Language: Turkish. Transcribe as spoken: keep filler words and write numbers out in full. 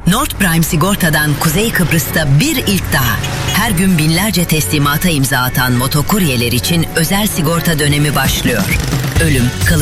North Prime Sigorta'dan Kuzey Kıbrıs'ta bir ilk daha. Her gün binlerce teslimata imza atan motokuryeler için özel sigorta dönemi başlıyor. Ölüm, kalıcı